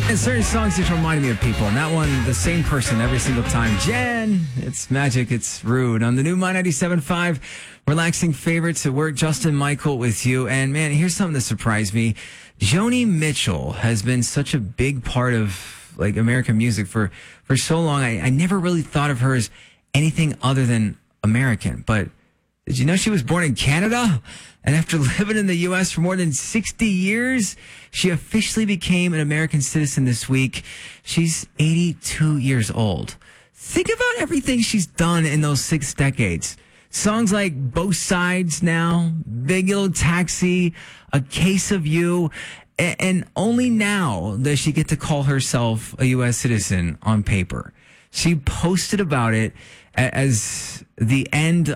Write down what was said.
And certain songs just remind me of people. And that one, the same person every single time. Jen, it's magic, it's rude. On the new My 97.5, relaxing favorites at work, Justin Michael with you. And man, here's something that surprised me. Joni Mitchell has been such a big part of like American music for so long. I never really thought of her as anything other than American. But did you know she was born in Canada? And after living in the U.S. for more than 60 years, she officially became an American citizen this week. She's 82 years old. Think about everything she's done in those 6 decades. Songs like Both Sides Now, Big Yellow Taxi, A Case of You, and only now does she get to call herself a U.S. citizen on paper. She posted about it as the end